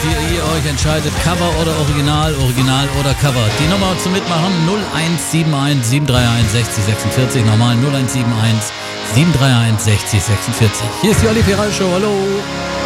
die ihr euch entscheidet, Cover oder Original, Original oder Cover. Die Nummer zum Mitmachen 0171 731 60 46, nochmal 0171 731 60 46. Hier ist die Olli Ferrari Show, hallo.